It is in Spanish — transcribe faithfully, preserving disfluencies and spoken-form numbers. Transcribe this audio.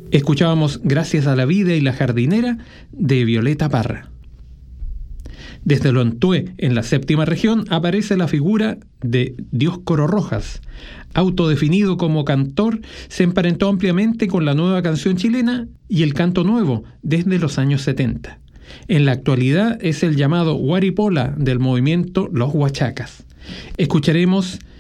Escuchábamos Gracias a la vida y la jardinera de Violeta Parra. Desde Lontué, en la séptima región, aparece la figura de Dioscoro Rojas. Autodefinido como cantor, se emparentó ampliamente con la nueva canción chilena y el canto nuevo desde los años setenta. En la actualidad es el llamado Guaripola del movimiento Los Huachacas. Escucharemos